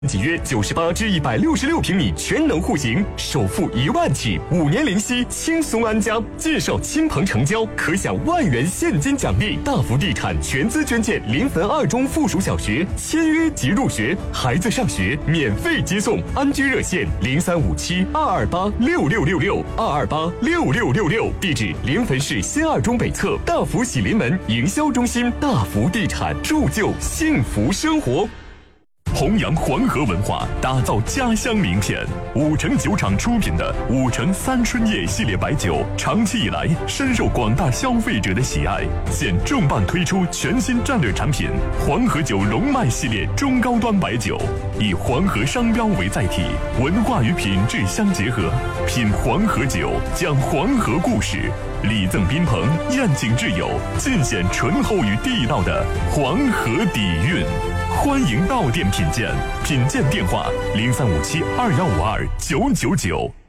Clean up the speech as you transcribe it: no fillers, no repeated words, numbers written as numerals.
即约98至166平米全能户型，首付1万起，5年零息，轻松安家。介绍亲朋成交，可享1万元现金奖励。大福地产全资捐建临汾2中附属小学，签约即入学，孩子上学免费接送。安居热线035722866666，22866666。地址：临汾市新2中北侧大福喜临门营销中心。大福地产，铸就幸福生活。弘扬黄河文化，打造家乡名片。5城酒厂出品的5城三春叶系列白酒，长期以来深受广大消费者的喜爱。现重磅推出全新战略产品黄河酒龙脉系列中高端白酒，以黄河商标为载体，文化与品质相结合，品黄河酒，讲黄河故事，礼赠宾朋，宴请挚友，尽显醇厚与地道的黄河底蕴。欢迎到店品鉴，品鉴电话：035721529999。